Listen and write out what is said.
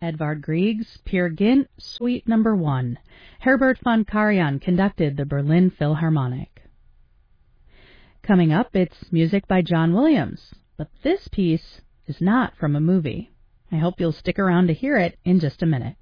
Edvard Grieg's Peer Gynt, Suite No. 1. Herbert von Karajan conducted the Berlin Philharmonic. Coming up, it's music by John Williams, but this piece is not from a movie. I hope you'll stick around to hear it in just a minute.